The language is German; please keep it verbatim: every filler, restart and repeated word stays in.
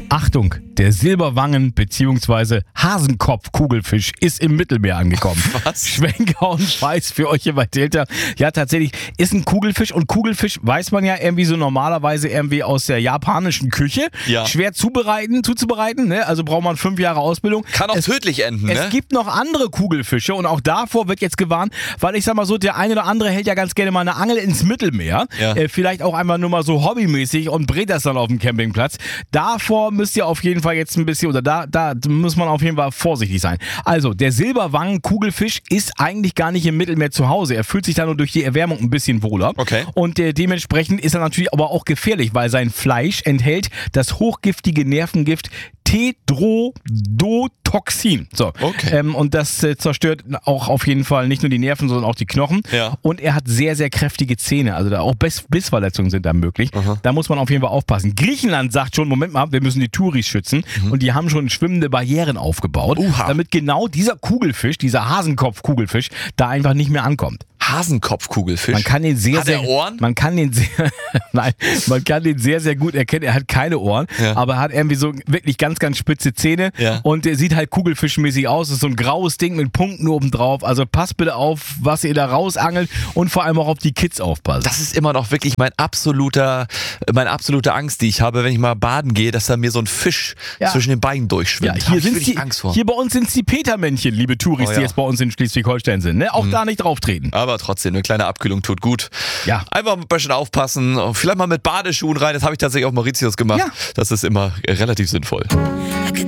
Achtung, der Silberwangen- bzw. Hasenkopf-Kugelfisch ist im Mittelmeer angekommen. Was? Schwenker und Weiß für euch hier bei Delta. Ja, tatsächlich ist ein Kugelfisch und Kugelfisch weiß man ja irgendwie so normalerweise irgendwie aus der japanischen Küche. Ja. Schwer zubereiten, zuzubereiten, ne? Also braucht man fünf Jahre Ausbildung. Kann auch es, tödlich enden, ne? Es gibt noch andere Kugelfische und auch davor wird jetzt gewarnt, weil ich sag mal so, der eine oder andere hält ja ganz gerne mal eine Angel ins Mittelmeer. Ja. Äh, vielleicht auch einmal nur mal so hobbymäßig und brät das dann auf dem Campingplatz. Davor müsst ihr auf jeden Fall jetzt ein bisschen, oder da, da muss man auf jeden Fall vorsichtig sein. Also, der Silberwangen-Kugelfisch ist eigentlich gar nicht im Mittelmeer zu Hause. Er fühlt sich da nur durch die Erwärmung ein bisschen wohler. Okay. Und äh, dementsprechend ist er natürlich aber auch gefährlich, weil sein Fleisch enthält das hochgiftige Nervengift Tetrodotoxin. So. Okay. Ähm, und das äh, zerstört auch auf jeden Fall nicht nur die Nerven, sondern auch die Knochen. Ja. Und er hat sehr, sehr kräftige Zähne. Also da auch Biss, Bissverletzungen sind da möglich. Aha. Da muss man auf jeden Fall aufpassen. Griechenland sagt schon, Moment mal, wir müssen die Touris schützen. Mhm. Und die haben schon schwimmende Barrieren aufgebaut, Uha. damit genau dieser Kugelfisch, dieser Hasenkopf-Kugelfisch, da einfach nicht mehr ankommt. Hasenkopfkugelfisch. Man kann den sehr, Hat sehr, er Ohren? Man kann den sehr, nein, man kann den sehr, sehr gut erkennen. Er hat keine Ohren, Ja. aber er hat irgendwie so wirklich ganz, ganz spitze Zähne. Ja. Und er sieht halt kugelfischmäßig aus. Das ist so ein graues Ding mit Punkten oben drauf. Also passt bitte auf, was ihr da rausangelt und vor allem auch auf die Kids aufpasst. Das ist immer noch wirklich mein absoluter, meine absolute Angst, die ich habe, wenn ich mal baden gehe, dass da mir so ein Fisch Ja. zwischen den Beinen Ja, durchschwimmt. Hab hier, ich sind's wirklich die, Angst vor. hier bei uns sind es die Petermännchen, liebe Touris, Oh ja. die jetzt bei uns in Schleswig-Holstein sind. Ne? Auch da nicht drauf treten. Aber trotzdem, eine kleine Abkühlung tut gut. Ja. Einfach ein bisschen aufpassen. Vielleicht mal mit Badeschuhen rein. Das habe ich tatsächlich auf Mauritius gemacht. Ja. Das ist immer relativ sinnvoll.